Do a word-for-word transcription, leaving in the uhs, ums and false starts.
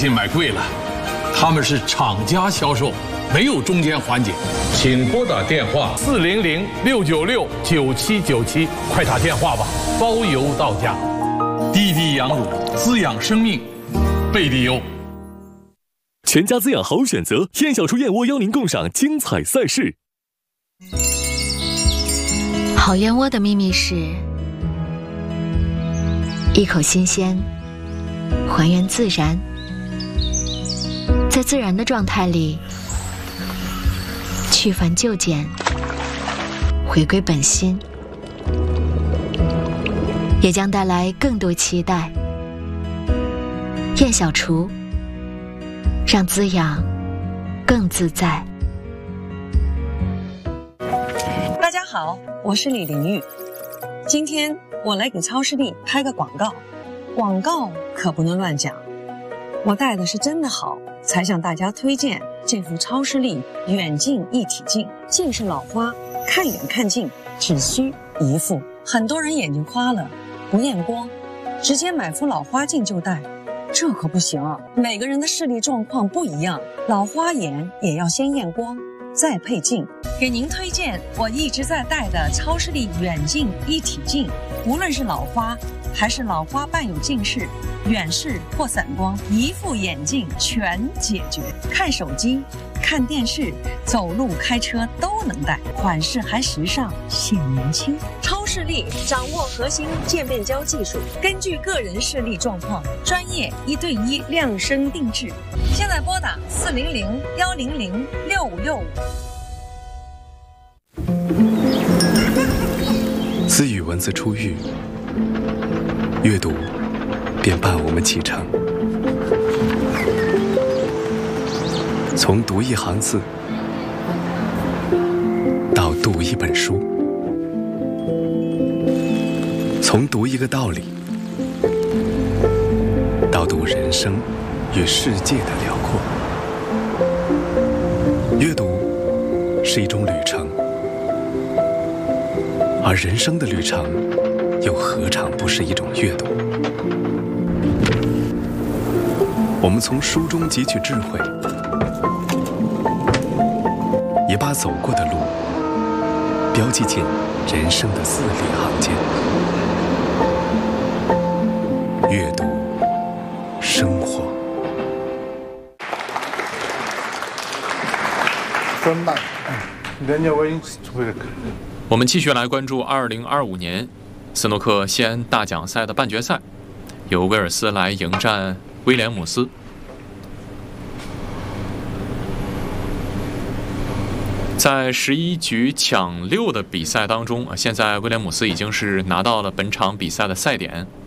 心买贵了，他们是厂家销售，没有中间环节。请拨打电话四零零六九六九七九七，快打电话吧，包邮到家。滴滴羊乳，滋养生命，贝蒂优。 全家滋养好选择，燕小厨燕窝邀您共赏精彩赛事。 好燕窝的秘密是一口新鲜，还原自然，在自然的状态里去繁就简，回归本心，也将带来更多期待。燕小厨，让滋养更自在。 大家好，我是李玲玉。今天我来给超视力拍个广告，广告可不能乱讲。我带的是真的好，才向大家推荐这副超视力远近一体镜。近视老花，看远看近只需一副。很多人眼睛花了，不验光，直接买副老花镜就戴，这可不行啊！每个人的视力状况不一样，老花眼也要先验光，再配镜。给您推荐我一直在戴的超视力远近一体镜，无论是老花还是老花伴有近视、远视或散光，一副眼镜全解决。看手机、看电视、走路、开车都能戴，款式还时尚，显年轻。超视力掌握核心渐变焦技术，根据个人视力状况，专业一对一量身定制。现在拨打四零零幺零零六五六五。 自与文字初遇，阅读便伴我们启程。从读一行字到读一本书，从读一个道理到读人生与世界的辽阔。阅读是一种旅程，而人生的旅程又何尝不是一种阅读？我们从书中汲取智慧，也把走过的路标记进人生的字里行间。阅读生活。 我们继续来关注二零二五年斯诺克西安大奖赛的半决赛，由威尔斯来迎战威廉姆斯。在十一局抢六的比赛当中，现在威廉姆斯已经是拿到了本场比赛的赛点。